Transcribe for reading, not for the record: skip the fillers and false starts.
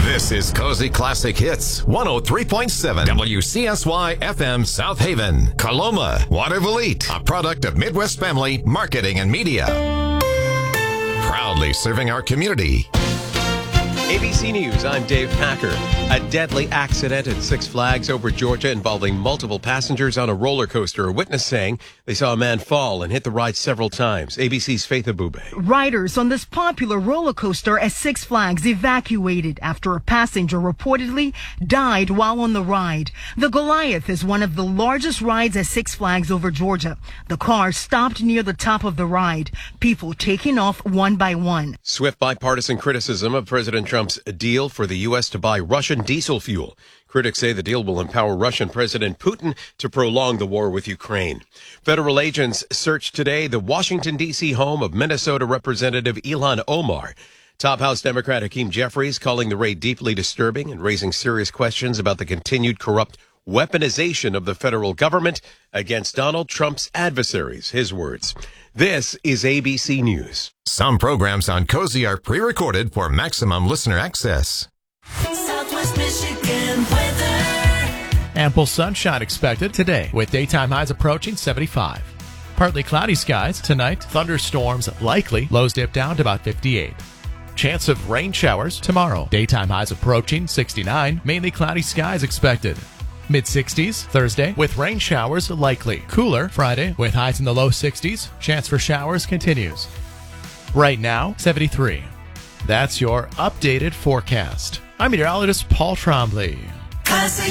This is Cozy Classic Hits 103.7 WCSY FM South Haven, Coloma, Waterville, a product of Midwest Family Marketing and Media. Proudly serving our community. ABC News, I'm Dave Packer. A deadly accident at Six Flags over Georgia involving multiple passengers on a roller coaster. A witness saying they saw a man fall and hit the ride several times. ABC's Faith Abube. Riders on this popular roller coaster at Six Flags evacuated after a passenger reportedly died while on the ride. The Goliath is one of the largest rides at Six Flags over Georgia. The car stopped near the top of the ride, people taking off one by one. Swift bipartisan criticism of President Trump's deal for the U.S. to buy Russian diesel fuel. Critics say the deal will empower Russian President Putin to prolong the war with Ukraine. Federal agents searched today the Washington, D.C. home of Minnesota Representative Ilhan Omar. Top House Democrat Hakeem Jeffries calling the raid deeply disturbing and raising serious questions about the continued corrupt weaponization of the federal government against Donald Trump's adversaries. His words. This is ABC News. Some programs on Cozy are pre-recorded for maximum listener access. Southwest Michigan weather. Ample sunshine expected today with daytime highs approaching 75. Partly cloudy skies tonight. Thunderstorms likely. Lows dip down to about 58. Chance of rain showers tomorrow. Daytime highs approaching 69. Mainly cloudy skies expected. Mid-60s Thursday with rain showers likely. Cooler Friday with highs in the low 60s. Chance for showers continues. Right now, 73. That's your updated forecast. I'm meteorologist Paul Trombley.